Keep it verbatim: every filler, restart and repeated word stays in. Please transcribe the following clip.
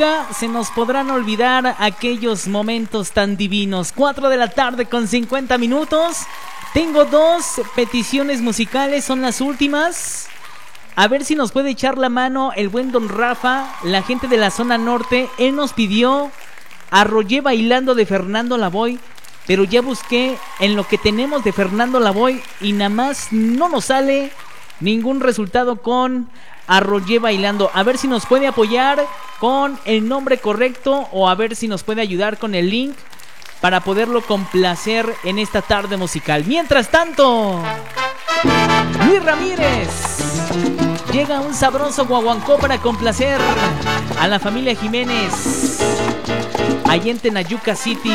nunca se nos podrán olvidar aquellos momentos tan divinos. Cuatro de la tarde con cincuenta minutos. Tengo dos peticiones musicales, son las últimas. A ver si nos puede echar la mano el buen don Rafa, la gente de la zona norte. Él nos pidió Arrollé Bailando de Fernando Lavoe, pero ya busqué en lo que tenemos de Fernando Lavoe y nada más no nos sale ningún resultado con Arrollé Bailando. A ver si nos puede apoyar con el nombre correcto o a ver si nos puede ayudar con el link para poderlo complacer en esta tarde musical. Mientras tanto, Luis Ramírez, llega un sabroso guaguancó para complacer a la familia Jiménez allá en Tenayuca City.